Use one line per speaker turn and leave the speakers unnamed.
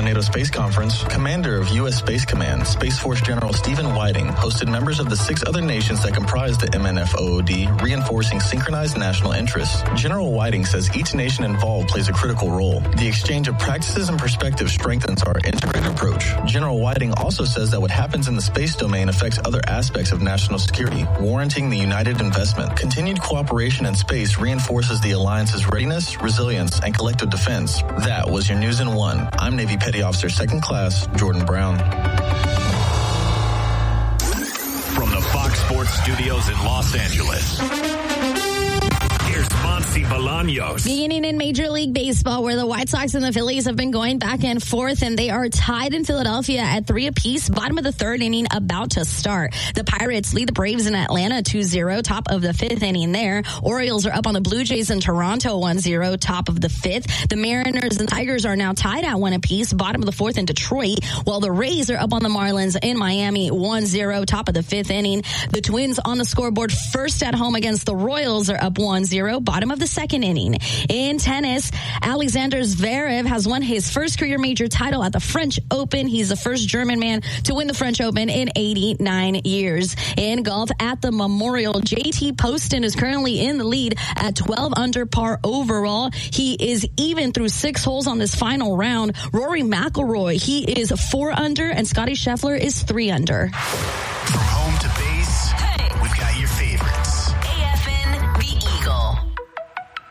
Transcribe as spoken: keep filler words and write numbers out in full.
NATO Space Conference, Commander of U S Space Command, Space Force General Stephen Whiting, hosted members of the six other nations that comprise the M N F O O D, reinforcing synchronized national interests. General Whiting says each nation involved plays a critical role. The exchange of practices and perspectives strengthens our integrated approach. General Whiting also says that what happens in the space domain affects other aspects of national security, warranting the united investment. Continued cooperation in space reinforces the alliance's readiness, resilience, and collective defense. That was your News in One. I'm Navy Petty Officer Second Class Jordan Brown.
From the Fox Sports Studios in Los Angeles, here's Monty Bolaños.
Beginning in Major League Baseball, where the White Sox and the Phillies have been going back and forth, and they are tied in Philadelphia at three apiece. Bottom of the third inning about to start. The Pirates lead the Braves in Atlanta two zero, top of the fifth inning there. Orioles are up on the Blue Jays in Toronto one zero, top of the fifth. The Mariners and Tigers are now tied at one apiece, bottom of the fourth in Detroit, while the Rays are up on the Marlins in Miami one zero, top of the fifth inning. The Twins on the scoreboard first at home against the Royals are up one zero, bottom of the second inning. In tennis, Alexander Zverev has won his first career major title at the French Open. He's the first German man to win the French Open in eighty-nine years. In golf at the Memorial, J T Poston is currently in the lead at twelve under par overall. He is even through six holes on this final round. Rory McIlroy, he is four under, and Scottie Scheffler is three under.
From